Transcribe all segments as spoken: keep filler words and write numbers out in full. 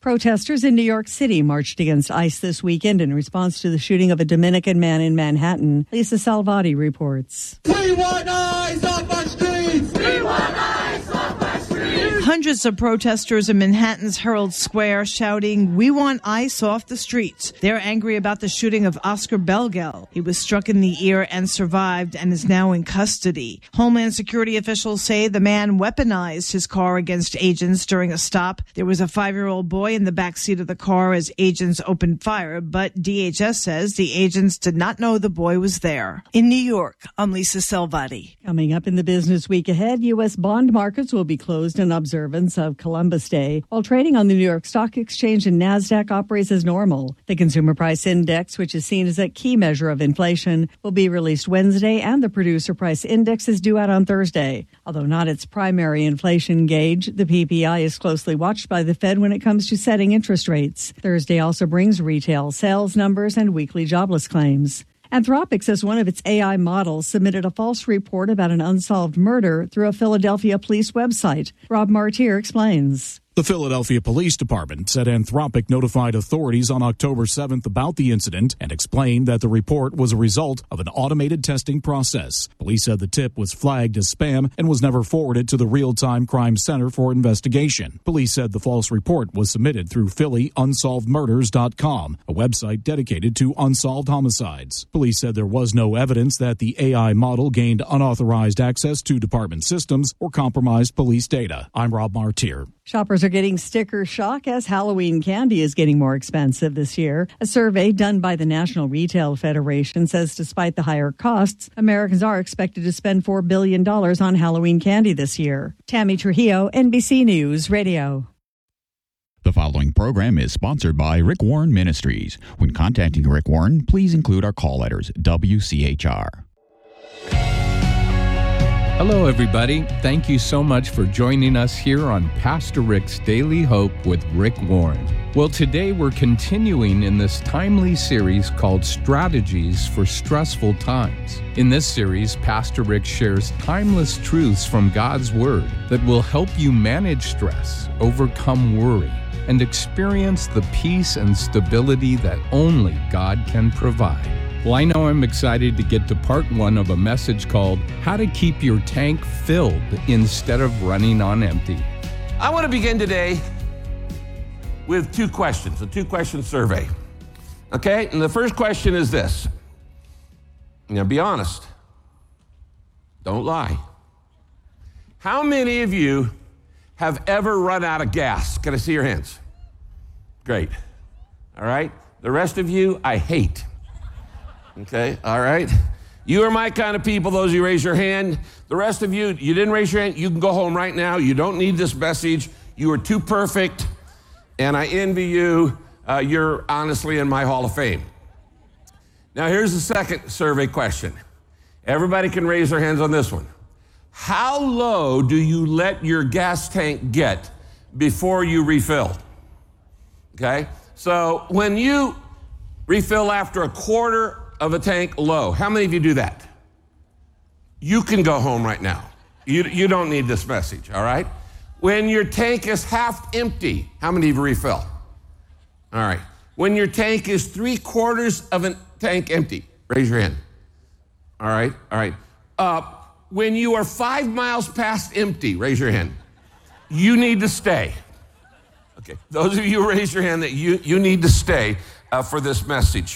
Protesters in New York City marched against ICE this weekend in response to the shooting of a Dominican man in Manhattan. Lisa Salvati reports. We want ICE off our streets! We want ICE off our streets! Hundreds of protesters in Manhattan's Herald Square shouting, "We want ICE off the streets." They're angry about the shooting of Oscar Belgel. He was struck in the ear and survived and is now in custody. Homeland Security officials say the man weaponized his car against agents during a stop. There was a five-year-old boy in the back seat of the car as agents opened fire, but D H S says the agents did not know the boy was there. In New York, I'm Lisa Salvati. Coming up in the business week ahead, U S bond markets will be closed in observance of Columbus Day, while trading on the New York Stock Exchange and NASDAQ operates as normal. The Consumer Price Index, which is seen as a key measure of inflation, will be released Wednesday, and the Producer Price Index is due out on Thursday. Although not its primary inflation gauge, the P P I is closely watched by the Fed when it comes to setting interest rates. Thursday also brings retail sales numbers and weekly jobless claims. Anthropic says one of its A I models submitted a false report about an unsolved murder through a Philadelphia police website. Rob Martier explains. The Philadelphia Police Department said Anthropic notified authorities on October seventh about the incident and explained that the report was a result of an automated testing process. Police said the tip was flagged as spam and was never forwarded to the Real-Time Crime Center for investigation. Police said the false report was submitted through Philly Unsolved Murders dot com, a website dedicated to unsolved homicides. Police said there was no evidence that the A I model gained unauthorized access to department systems or compromised police data. I'm Rob Martier. Shoppers are getting sticker shock as Halloween candy is getting more expensive this year. A survey done by the National Retail Federation says despite the higher costs, Americans are expected to spend four billion dollars on Halloween candy this year. Tammy Trujillo, N B C News Radio. The following program is sponsored by Rick Warren Ministries. When contacting Rick Warren, please include our call letters, W C H R. Hello, everybody. Thank you so much for joining us here on Pastor Rick's Daily Hope with Rick Warren. Well, today we're continuing in this timely series called Strategies for Stressful Times. In this series, Pastor Rick shares timeless truths from God's Word that will help you manage stress, overcome worry, and experience the peace and stability that only God can provide. Well, I know I'm excited to get to part one of a message called How to Keep Your Tank Filled Instead of Running on Empty. I want to begin today with two questions, a two-question survey. Okay, and the first question is this. Now, be honest. Don't lie. How many of you have ever run out of gas? Can I see your hands? Great. All right. The rest of you, I hate. Okay, all right. You are my kind of people, those of you raise your hand. The rest of you, you didn't raise your hand, you can go home right now. You don't need this message. You are too perfect, and I envy you. Uh, you're honestly in my Hall of Fame. Now, here's the second survey question. Everybody can raise their hands on this one. How low do you let your gas tank get before you refill? Okay, so when you refill after a quarter of a tank low. How many of you do that? You can go home right now. You, you don't need this message, all right? When your tank is half empty, how many of you refill? All right. When your tank is three quarters of a tank empty, raise your hand. All right, all right. Uh, when you are five miles past empty, raise your hand. You need to stay. Okay, those of you who raise your hand that you, you need to stay uh, for this message.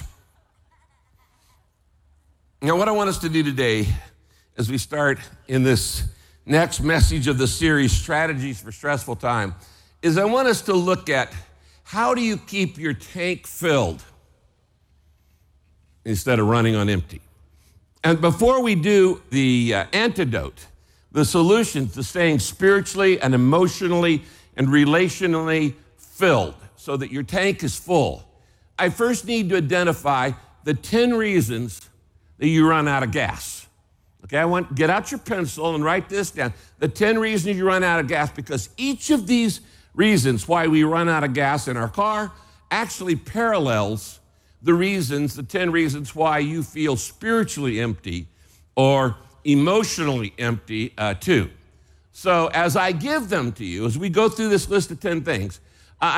Now, what I want us to do today as we start in this next message of the series, Strategies for Stressful Time, is I want us to look at how do you keep your tank filled instead of running on empty. And before we do the uh, antidote, the solution to staying spiritually and emotionally and relationally filled so that your tank is full, I first need to identify the ten reasons that you run out of gas. Okay, I want get out your pencil and write this down. The ten reasons you run out of gas, because each of these reasons why we run out of gas in our car actually parallels the reasons, the ten reasons why you feel spiritually empty or emotionally empty uh, too. So as I give them to you, as we go through this list of ten things,